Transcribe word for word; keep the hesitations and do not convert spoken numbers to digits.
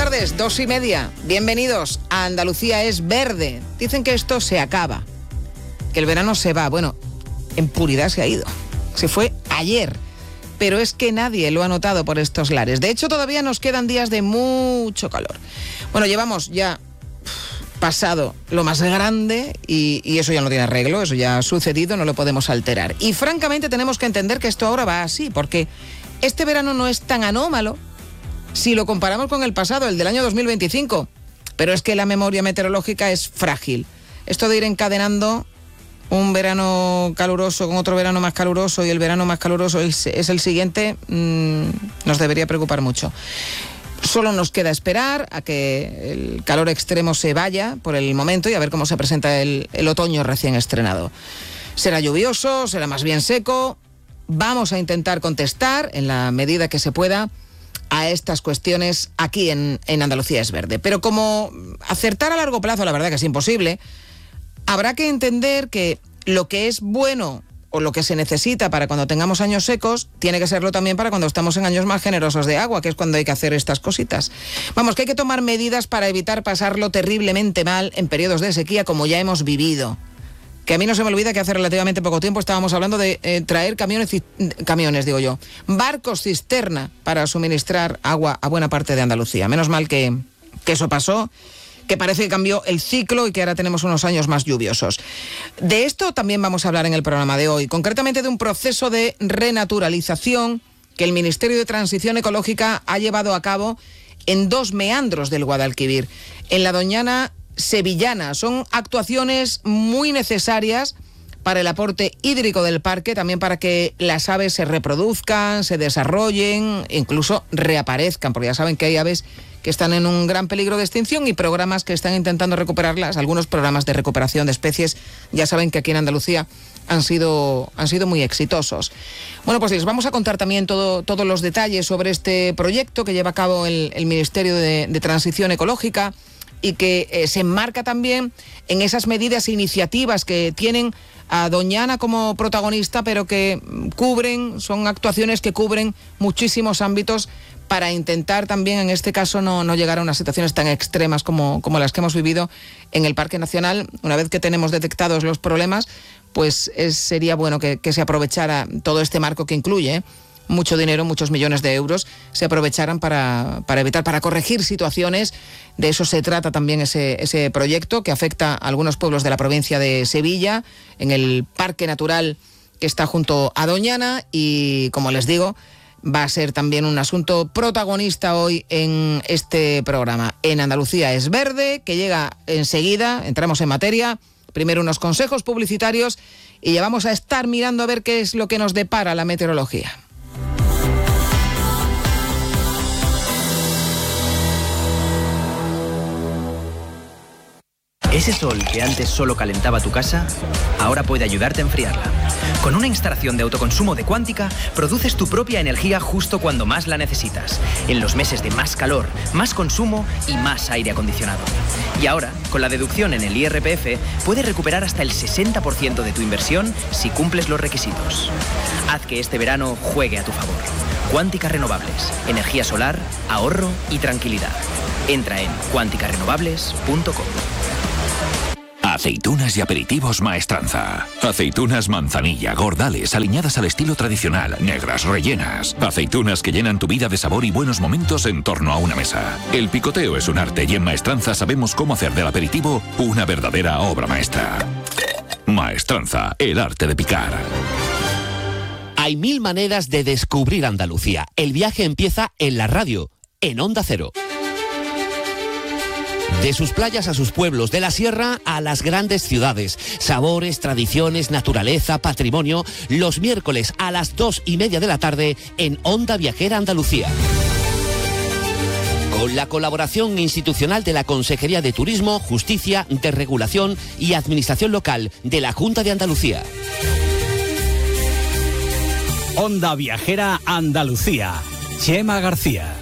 tardes, dos y media. Bienvenidos a Andalucía es Verde. Dicen que esto se acaba, que el verano se va. Bueno, en puridad se ha ido. Se fue ayer. Pero es que nadie lo ha notado por estos lares. De hecho, todavía nos quedan días de mucho calor. Bueno, llevamos ya pasado lo más grande y, y eso ya no tiene arreglo, eso ya ha sucedido, no lo podemos alterar. Y francamente tenemos que entender que esto ahora va así, porque este verano no es tan anómalo si lo comparamos con el pasado, el del año dos mil veinticinco. Pero es que la memoria meteorológica es frágil. Esto de ir encadenando un verano caluroso con otro verano más caluroso y el verano más caluroso es, es el siguiente, mmm, nos debería preocupar mucho. Solo nos queda esperar a que el calor extremo se vaya por el momento y a ver cómo se presenta el, el otoño recién estrenado. Será lluvioso, será más bien seco. Vamos a intentar contestar en la medida que se pueda a estas cuestiones aquí en, en Andalucía es Verde. Pero como acertar a largo plazo, la verdad que es imposible, habrá que entender que lo que es bueno o lo que se necesita para cuando tengamos años secos, tiene que serlo también para cuando estamos en años más generosos de agua, que es cuando hay que hacer estas cositas. Vamos, que hay que tomar medidas para evitar pasarlo terriblemente mal en periodos de sequía como ya hemos vivido. Que a mí no se me olvida que hace relativamente poco tiempo estábamos hablando de eh, traer camiones, camiones, digo yo, barcos cisterna para suministrar agua a buena parte de Andalucía. Menos mal que, que eso pasó, que parece que cambió el ciclo y que ahora tenemos unos años más lluviosos. De esto también vamos a hablar en el programa de hoy, concretamente de un proceso de renaturalización que el Ministerio de Transición Ecológica ha llevado a cabo en dos meandros del Guadalquivir, en la Doñana sevillana. Son actuaciones muy necesarias para el aporte hídrico del parque, también para que las aves se reproduzcan, se desarrollen, incluso reaparezcan, porque ya saben que hay aves que están en un gran peligro de extinción y programas que están intentando recuperarlas. Algunos programas de recuperación de especies, ya saben que aquí en Andalucía han sido, han sido muy exitosos. Bueno, pues les vamos a contar también todo, todos los detalles sobre este proyecto que lleva a cabo el, el Ministerio de, de Transición Ecológica y que eh, se enmarca también en esas medidas e iniciativas que tienen a Doñana como protagonista, pero que cubren, son actuaciones que cubren muchísimos ámbitos para intentar también, en este caso, no, no llegar a unas situaciones tan extremas como, como las que hemos vivido en el Parque Nacional. Una vez que tenemos detectados los problemas, pues es, sería bueno que, que se aprovechara todo este marco que incluye ¿eh? mucho dinero, muchos millones de euros, se aprovecharan para, para evitar, para corregir situaciones. De eso se trata también ese, ese proyecto que afecta a algunos pueblos de la provincia de Sevilla, en el Parque Natural que está junto a Doñana y, como les digo, va a ser también un asunto protagonista hoy en este programa. En Andalucía es Verde, que llega enseguida, entramos en materia. Primero unos consejos publicitarios y ya vamos a estar mirando a ver qué es lo que nos depara la meteorología. Ese sol que antes solo calentaba tu casa, ahora puede ayudarte a enfriarla. Con una instalación de autoconsumo de Quántica, produces tu propia energía justo cuando más la necesitas, en los meses de más calor, más consumo y más aire acondicionado. Y ahora, con la deducción en el I R P F, puedes recuperar hasta el sesenta por ciento de tu inversión si cumples los requisitos. Haz que este verano juegue a tu favor. Quántica Renovables, energía solar, ahorro y tranquilidad. Entra en quántica renovables punto com. Aceitunas y aperitivos Maestranza. Aceitunas manzanilla, gordales, aliñadas al estilo tradicional, negras, rellenas. Aceitunas que llenan tu vida de sabor y buenos momentos en torno a una mesa. El picoteo es un arte y en Maestranza sabemos cómo hacer del aperitivo una verdadera obra maestra. Maestranza, el arte de picar. Hay mil maneras de descubrir Andalucía. El viaje empieza en la radio, en Onda Cero. De sus playas a sus pueblos, de la sierra a las grandes ciudades. Sabores, tradiciones, naturaleza, patrimonio. Los miércoles a las dos y media de la tarde en Onda Viajera Andalucía. Con la colaboración institucional de la Consejería de Turismo, Justicia, Desregulación y Administración Local de la Junta de Andalucía. Onda Viajera Andalucía. Chema García.